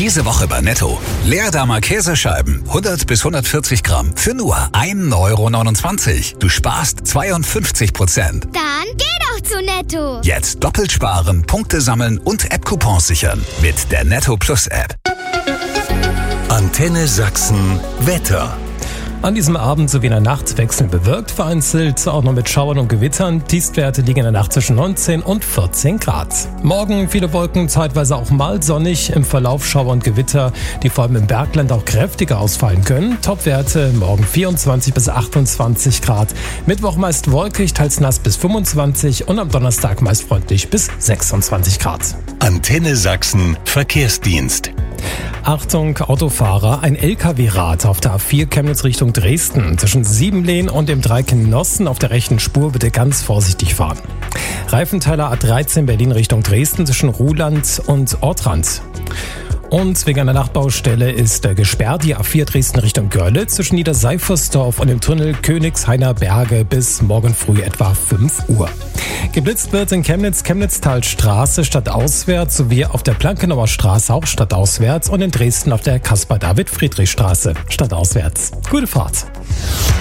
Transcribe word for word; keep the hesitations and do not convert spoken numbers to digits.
Diese Woche bei Netto. Leerdamer Käsescheiben, hundert bis hundertvierzig Gramm, für nur ein Euro neunundzwanzig. Du sparst zweiundfünfzig Prozent. Dann geh doch zu Netto. Jetzt doppelt sparen, Punkte sammeln und App-Coupons sichern. Mit der Netto Plus App. Antenne Sachsen Wetter. An diesem Abend sowie in der Nacht wechseln bewölkt, vereinzelt auch noch mit Schauern und Gewittern. Tiefstwerte liegen in der Nacht zwischen neunzehn und vierzehn Grad. Morgen viele Wolken, zeitweise auch mal sonnig, im Verlauf Schauer und Gewitter, die vor allem im Bergland auch kräftiger ausfallen können. Topwerte morgen vierundzwanzig bis achtundzwanzig Grad. Mittwoch meist wolkig, teils nass bis fünfundzwanzig und am Donnerstag meist freundlich bis sechsundzwanzig Grad. Antenne Sachsen Verkehrsdienst. Achtung, Autofahrer, ein L K W-Rad auf der A vier Chemnitz Richtung Dresden. Zwischen Siebenlehn und dem Dreieck Nossen auf der rechten Spur bitte ganz vorsichtig fahren. Reifenteiler A dreizehn Berlin Richtung Dresden zwischen Ruhland und Ortrand. Und wegen einer Nachtbaustelle ist äh, gesperrt die A vier Dresden Richtung Görlitz zwischen Niederseifersdorf und dem Tunnel Königshainer Berge bis morgen früh etwa fünf Uhr. Geblitzt wird in Chemnitz Chemnitztalstraße stadtauswärts sowie auf der Plankenauer Straße auch stadtauswärts und in Dresden auf der Caspar-David-Friedrich-Straße stadtauswärts. Gute Fahrt!